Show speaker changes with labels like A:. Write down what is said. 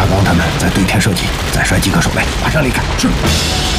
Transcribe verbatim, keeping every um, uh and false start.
A: 大刚他们在对天射击，再率几个手雷，马上离开。是。